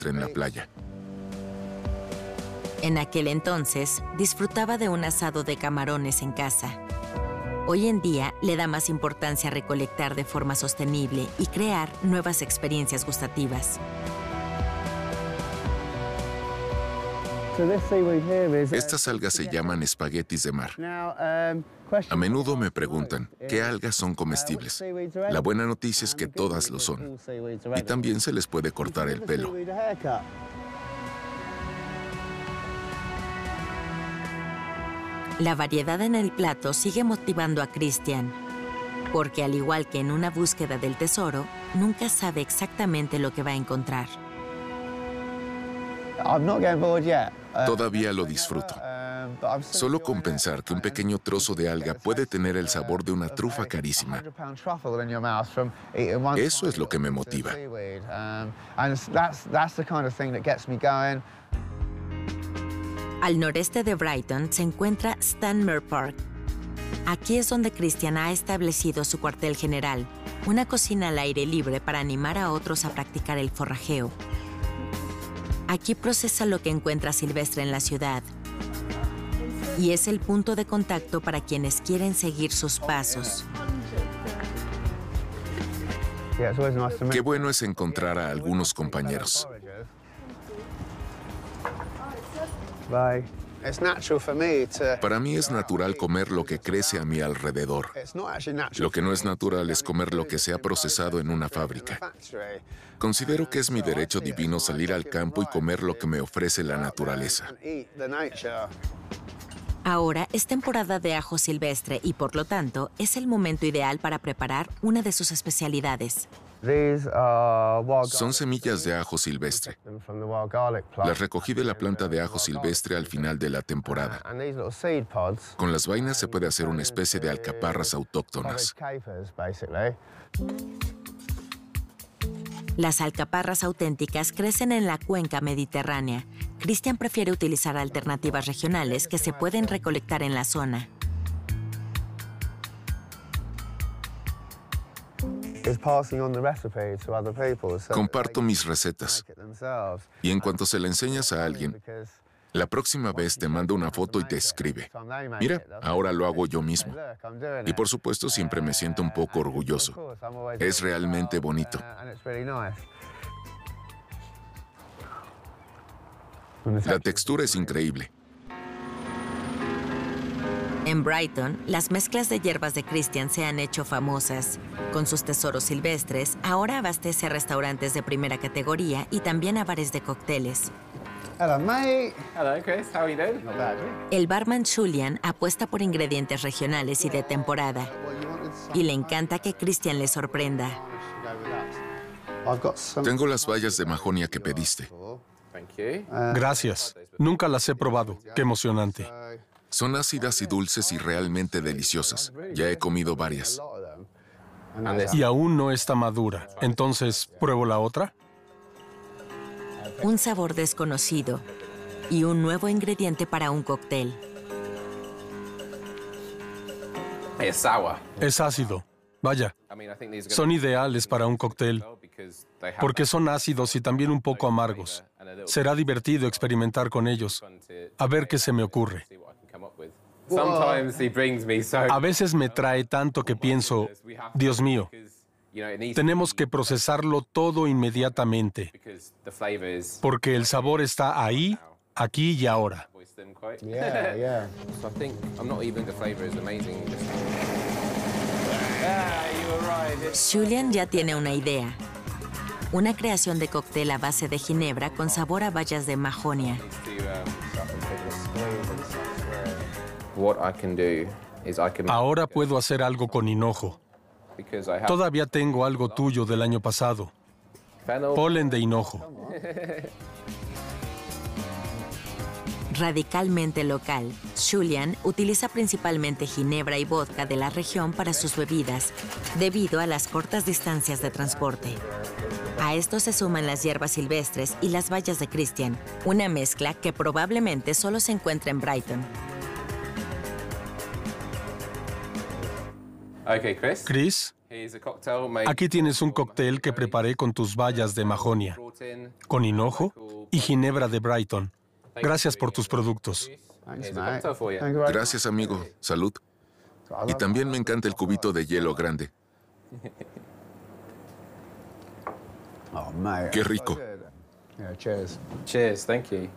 silvestre en la playa. En aquel entonces, disfrutaba de un asado de camarones en casa. Hoy en día, le da más importancia a recolectar de forma sostenible y crear nuevas experiencias gustativas. Estas algas se llaman espaguetis de mar. A menudo me preguntan, ¿qué algas son comestibles? La buena noticia es que todas lo son. Y también se les puede cortar el pelo. La variedad en el plato sigue motivando a Christian, porque al igual que en una búsqueda del tesoro, nunca sabe exactamente lo que va a encontrar. Todavía lo disfruto. Solo con pensar que un pequeño trozo de alga puede tener el sabor de una trufa carísima. Eso es lo que me motiva. Al noreste de Brighton se encuentra Stanmere Park. Aquí es donde Christian ha establecido su cuartel general, una cocina al aire libre para animar a otros a practicar el forrajeo. Aquí procesa lo que encuentra silvestre en la ciudad y es el punto de contacto para quienes quieren seguir sus pasos. Qué bueno es encontrar a algunos compañeros. Para mí es natural comer lo que crece a mi alrededor. Lo que no es natural es comer lo que se ha procesado en una fábrica. Considero que es mi derecho divino salir al campo y comer lo que me ofrece la naturaleza. Ahora es temporada de ajo silvestre y, por lo tanto, es el momento ideal para preparar una de sus especialidades. Son semillas de ajo silvestre. Las recogí de la planta de ajo silvestre al final de la temporada. Con las vainas se puede hacer una especie de alcaparras autóctonas. Las alcaparras auténticas crecen en la cuenca mediterránea. Christian prefiere utilizar alternativas regionales que se pueden recolectar en la zona. Comparto mis recetas. Y en cuanto se le enseñas a alguien, la próxima vez te manda una foto y te escribe: mira, ahora lo hago yo mismo. Y por supuesto siempre me siento un poco orgulloso. Es realmente bonito. La textura es increíble. En Brighton, las mezclas de hierbas de Christian se han hecho famosas. Con sus tesoros silvestres, ahora abastece a restaurantes de primera categoría y también a bares de cócteles. Hello, mate. Hello, Chris. How are you doing? Not bad, El barman Julian apuesta por ingredientes regionales y de temporada. Y le encanta que Christian le sorprenda. Tengo las bayas de mahonia que pediste. Gracias. Nunca las he probado. Qué emocionante. Son ácidas y dulces y realmente deliciosas. Ya he comido varias. Y aún no está madura. Entonces, ¿pruebo la otra? Un sabor desconocido y un nuevo ingrediente para un cóctel. Es ácido. Vaya, son ideales para un cóctel porque son ácidos y también un poco amargos. Será divertido experimentar con ellos. A ver qué se me ocurre. A veces me trae tanto que pienso, Dios mío, tenemos que procesarlo todo inmediatamente, porque el sabor está ahí, aquí y ahora. Julian ya tiene una idea. Una creación de cóctel a base de ginebra con sabor a bayas de mahonia. Ahora puedo hacer algo con hinojo. Todavía tengo algo tuyo del año pasado. Polen de hinojo. Radicalmente local, Julian utiliza principalmente ginebra y vodka de la región para sus bebidas, debido a las cortas distancias de transporte. A esto se suman las hierbas silvestres y las bayas de Christian, una mezcla que probablemente solo se encuentra en Brighton. Chris, Aquí tienes un cóctel que preparé con tus bayas de mahonia, con hinojo y ginebra de Brighton. Gracias por tus productos. Gracias, amigo. Salud. Y también me encanta el cubito de hielo grande. Qué rico. Cheers, thank you.